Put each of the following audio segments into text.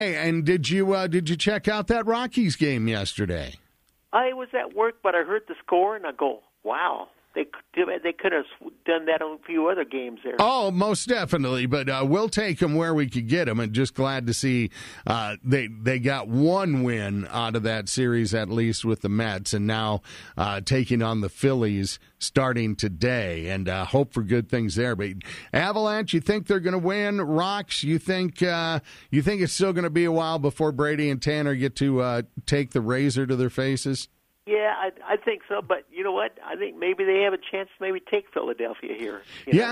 Hey, and did you check out that Rockies game yesterday? I was at work, but I heard the score, and I go, wow. They could have done that on a few other games there. Oh, most definitely. But we'll take them where we could get them. And just glad to see they got one win out of that series, at least with the Mets, and now taking on the Phillies starting today. And hope for good things there. But Avalanche, you think they're going to win? Rocks, you think it's still going to be a while before Brady and Tanner get to take the razor to their faces? Yeah, I think so, but you know what? I think maybe they have a chance to maybe take Philadelphia here.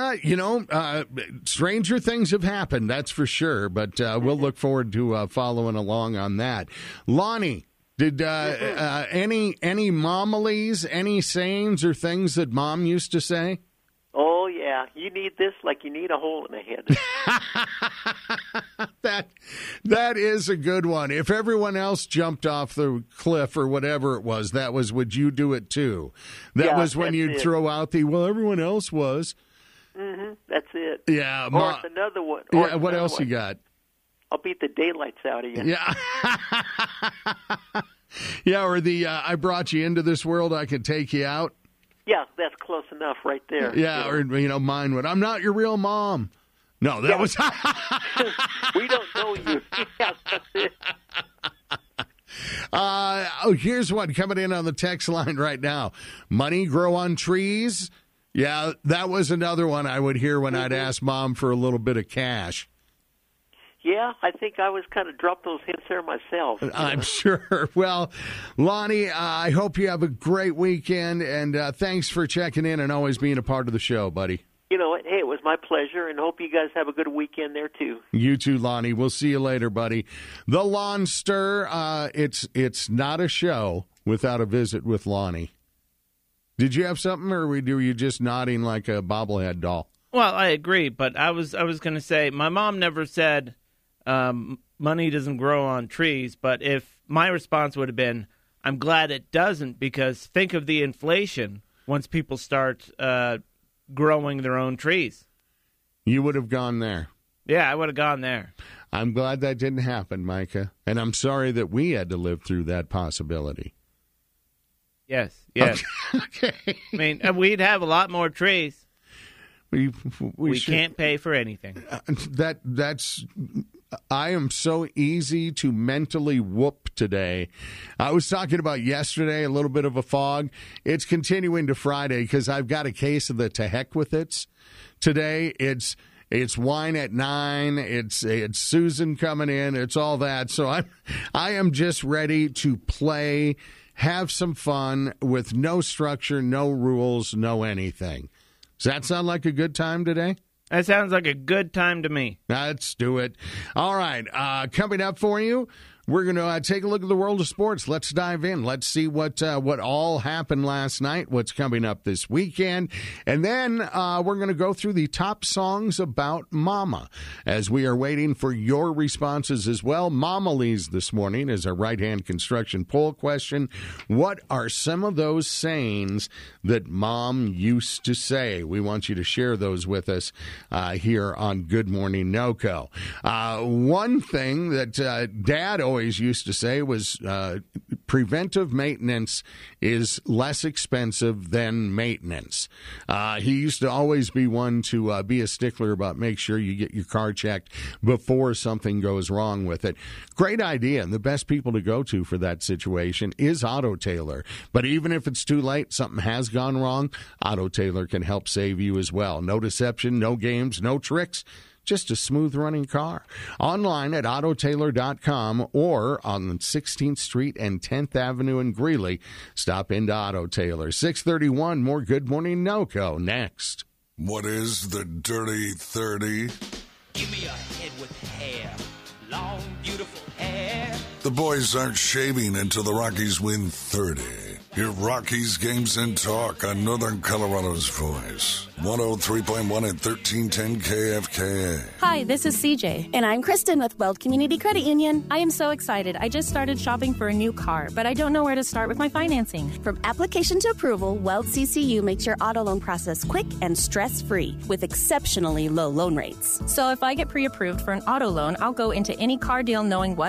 Stranger things have happened, that's for sure, but we'll look forward to following along on that. Lonnie, did any homilies, any sayings or things that Mom used to say? Oh, yeah. You need this like you need a hole in the head. That is a good one. If everyone else jumped off the cliff or whatever it was, that was would you do it too? That was when you'd throw out well, everyone else was. Mm-hmm. That's it. Yeah. Or it's another one. Yeah, what else you got? I'll beat the daylights out of you. Yeah. Yeah, or I brought you into this world, I can take you out. Yeah, that's close enough right there. Yeah, or mine would. I'm not your real mom. No, that was. We don't know you. Yeah, that's it. Here's one coming in on the text line right now. Money grow on trees. Yeah, that was another one I would hear when I'd ask Mom for a little bit of cash. Yeah, I think I was kind of dropped those hints there myself. I'm sure. Well, Lonnie, I hope you have a great weekend, and thanks for checking in and always being a part of the show, buddy. You know what? Hey, it was my pleasure, and hope you guys have a good weekend there, too. You too, Lonnie. We'll see you later, buddy. The Lawn Stir, it's not a show without a visit with Lonnie. Did you have something, or were you just nodding like a bobblehead doll? Well, I agree, but I was going to say, my mom never said money doesn't grow on trees, but if my response would have been, I'm glad it doesn't, because think of the inflation once people start growing their own trees. You would have gone there. Yeah, I would have gone there. I'm glad that didn't happen, Micah, and I'm sorry that we had to live through that possibility. Yes. Okay. I mean, we'd have a lot more trees. We can't pay for anything. I am so easy to mentally whoop today. I was talking about yesterday, a little bit of a fog. It's continuing to Friday because I've got a case of the to heck with it's. Today, it's wine at 9. It's Susan coming in. It's all that. So I am just ready to play, have some fun with no structure, no rules, no anything. Does that sound like a good time today? That sounds like a good time to me. Let's do it. All right. Coming up for you, we're going to take a look at the world of sports. Let's dive in. Let's see what all happened last night, what's coming up this weekend. And then we're going to go through the top songs about Mama as we are waiting for your responses as well. Mamalies this morning is a right-hand construction poll question. What are some of those sayings that Mom used to say? We want you to share those with us here on Good Morning NoCo. One thing that Dad always used to say was preventive maintenance is less expensive than maintenance. He used to always be one to be a stickler about make sure you get your car checked before something goes wrong with it. Great idea, and the best people to go to for that situation is Auto Tailor. But even if it's too late, something has gone wrong, Auto Tailor can help save you as well. No deception, no games, no tricks. Just a smooth-running car. Online at autotailor.com or on 16th Street and 10th Avenue in Greeley. Stop into Auto Tailor. 6:31, more Good Morning NoCo next. What is the Dirty 30? Give me a head with hair. Long, beautiful hair. The boys aren't shaving until the Rockies win 30. Your Rockies games and talk on Northern Colorado's voice. 103.1 and 1310 KFKA. Hi, this is CJ. And I'm Kristen with Weld Community Credit Union. I am so excited. I just started shopping for a new car, but I don't know where to start with my financing. From application to approval, Weld CCU makes your auto loan process quick and stress-free with exceptionally low loan rates. So if I get pre-approved for an auto loan, I'll go into any car deal knowing what